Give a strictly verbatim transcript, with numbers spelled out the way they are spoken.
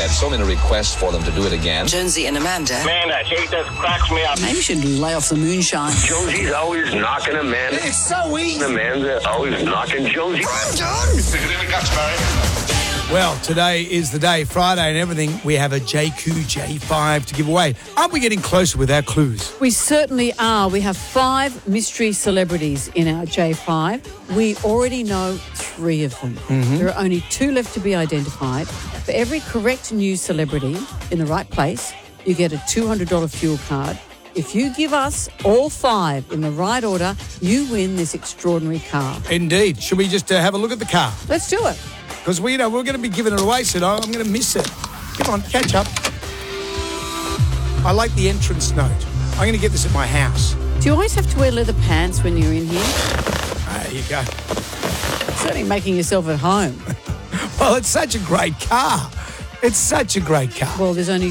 had so many requests for them to do it again. Jonesy and Amanda. Man, that hate that cracks me up. Maybe you should lay off the moonshine. Jonesy's always knocking Amanda. It's so easy. Amanda always knocking Jonesy. I'm done. Stick it in the guts, Barry. Well, today is the day, Friday and everything. We have a J Q J five to give away. Aren't we getting closer with our clues? We certainly are. We have five mystery celebrities in our J five. We already know three of them. Mm-hmm. There are only two left to be identified. For every correct news celebrity in the right place, you get a two hundred dollars fuel card. If you give us all five in the right order, you win this extraordinary car. Indeed. Should we just uh, have a look at the car? Let's do it. Because we, you know, we're going to be giving it away, so I'm going to miss it. Come on, catch up. I like the entrance note. I'm going to get this at my house. Do you always have to wear leather pants when you're in here? There you go. Certainly making yourself at home. Well, it's such a great car. It's such a great car. Well, there's only